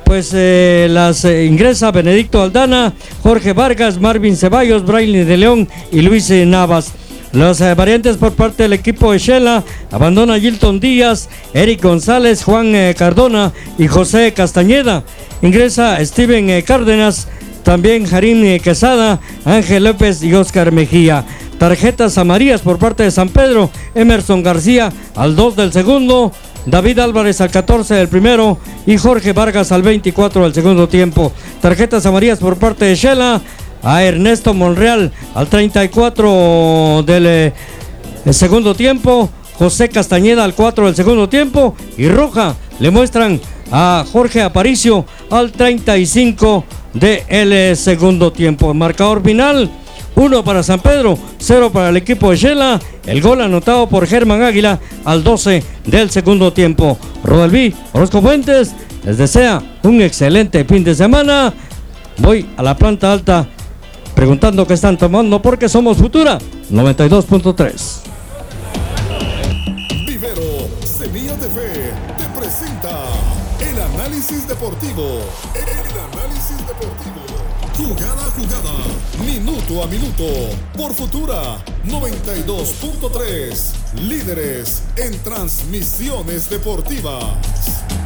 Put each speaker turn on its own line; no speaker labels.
ingresa Benedicto Aldana, Jorge Vargas, Marvin Ceballos, Braille de León y Luis Navas. Las variantes por parte del equipo de Shela: abandona Gilton Díaz, Eric González, Juan Cardona y José Castañeda. Ingresa Steven Cárdenas, también Jarín Quesada, Ángel López y Oscar Mejía. Tarjetas amarillas por parte de San Pedro: Emerson García al 2 del segundo, David Álvarez al 14 del primero y Jorge Vargas al 24 del segundo tiempo. Tarjetas amarillas por parte de Shela: a Ernesto Monreal al 34 del segundo tiempo, José Castañeda al 4 del segundo tiempo, y roja le muestran a Jorge Aparicio al 35 del segundo tiempo. Marcador final: 1 para San Pedro, 0 para el equipo de Shela. El gol anotado por Germán Águila al 12 del segundo tiempo. Rodalví Orozco Fuentes les desea un excelente fin de semana. Voy a la planta alta preguntando qué están tomando, porque somos Futura 92.3.
Vivero Semillas de Fe te presenta el análisis deportivo. El análisis deportivo. Jugada a jugada, minuto a minuto, por Futura 92.3, líderes en transmisiones deportivas.